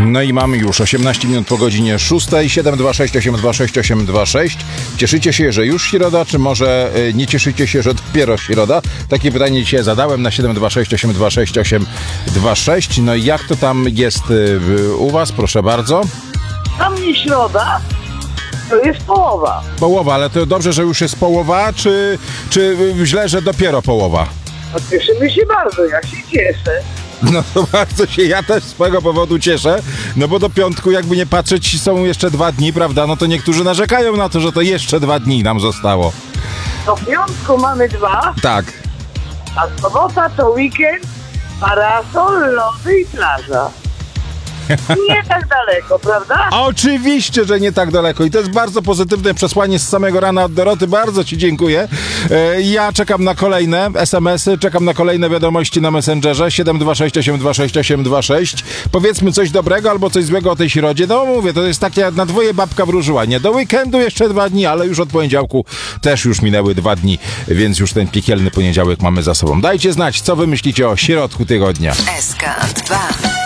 No i mamy już 18 minut po godzinie 6. 726 826 826. Cieszycie się, że już środa, czy może nie cieszycie się, że dopiero środa? Takie pytanie dzisiaj zadałem na 726 826 826. No i jak to tam jest u was? Proszę bardzo. Tam nie środa, to jest połowa. Połowa, ale to dobrze, że już jest połowa, czy źle, że dopiero połowa? No, cieszymy się bardzo, ja się cieszę. No to bardzo się, ja też z swojego powodu cieszę, no bo do piątku, jakby nie patrzeć, są jeszcze 2 dni, prawda? No to niektórzy narzekają na to, że to jeszcze 2 dni nam zostało. Do piątku mamy 2, Tak. a sobota to weekend, parasol, lody i plaża. Nie tak daleko, prawda? Oczywiście, że nie tak daleko i to jest bardzo pozytywne przesłanie z samego rana od Doroty, bardzo ci dziękuję. Ja czekam na kolejne SMS-y, czekam na kolejne wiadomości na Messengerze 726 826 826. Powiedzmy coś dobrego albo coś złego o tej środzie. No mówię, to jest takie na dwoje babka wróżyła, nie? Do weekendu jeszcze 2 dni, ale już od poniedziałku też już minęły 2 dni, więc już ten piekielny poniedziałek mamy za sobą. Dajcie znać, co wy myślicie o środku tygodnia. SK2